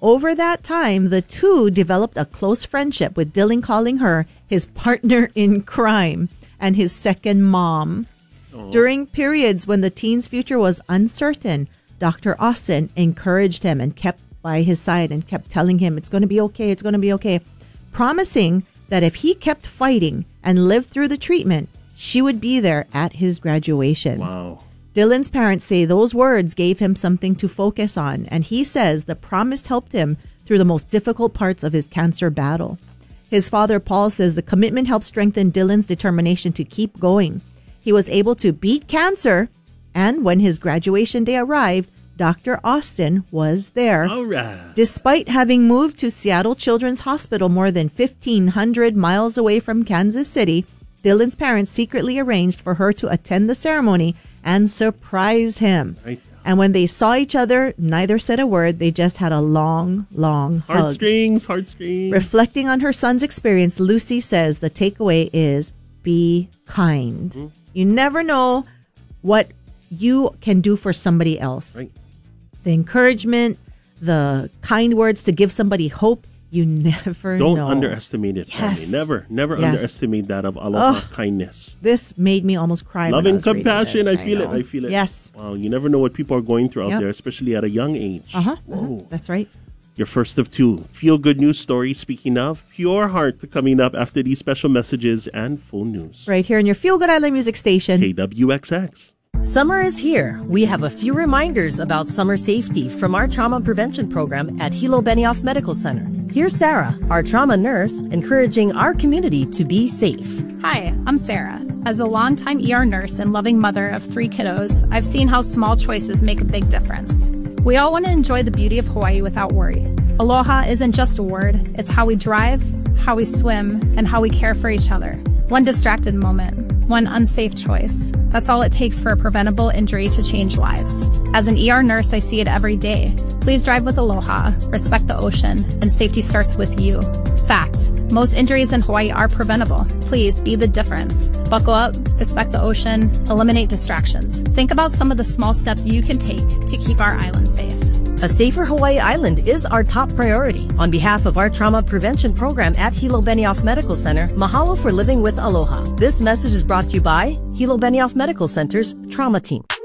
over that time, the two developed a close friendship, with Dylan calling her his partner in crime and his second mom. Oh. During periods when the teen's future was uncertain, Dr. Austin encouraged him and kept by his side and kept telling him it's going to be okay, it's going to be okay, promising that if he kept fighting and lived through the treatment, she would be there at his graduation. Wow. Dylan's parents say those words gave him something to focus on, and he says the promise helped him through the most difficult parts of his cancer battle. His father, Paul, says the commitment helped strengthen Dylan's determination to keep going. He was able to beat cancer, and when his graduation day arrived, Dr. Austin was there. All right. Despite having moved to Seattle Children's Hospital more than 1,500 miles away from Kansas City, Dylan's parents secretly arranged for her to attend the ceremony and surprise him. Right. And when they saw each other, neither said a word. They just had a long, long hug. Heartstrings. Reflecting on her son's experience, Lucy says the takeaway is be kind. Mm-hmm. You never know what you can do for somebody else. Right. The encouragement, the kind words to give somebody hope, you never know. Don't underestimate it. Yes. Never Yes. underestimate that of aloha kindness. This made me almost cry. Love and compassion. I feel it. Yes. Wow, you never know what people are going through out there, especially at a young age. Whoa. That's right. Your first of two feel-good news stories. Speaking of, Pure Heart coming up after these special messages and full news. Right here in your Feel Good Island music station. KWXX. Summer is here. We have a few reminders about summer safety from our trauma prevention program at Hilo Benioff Medical Center. Here's Sarah, our trauma nurse, encouraging our community to be safe. Hi, I'm Sarah. As a longtime ER nurse and loving mother of 3 kiddos, I've seen how small choices make a big difference. We all want to enjoy the beauty of Hawaii without worry. Aloha isn't just a word, it's how we drive, how we swim, and how we care for each other. One distracted moment, one unsafe choice. That's all it takes for a preventable injury to change lives. As an ER nurse, I see it every day. Please drive with Aloha, respect the ocean, and safety starts with you. Fact, most injuries in Hawaii are preventable. Please be the difference. Buckle up, respect the ocean, eliminate distractions. Think about some of the small steps you can take to keep our island safe. A safer Hawaii Island is our top priority. On behalf of our trauma prevention program at Hilo Benioff Medical Center, mahalo for living with Aloha. This message is brought to you by Hilo Benioff Medical Center's Trauma Team.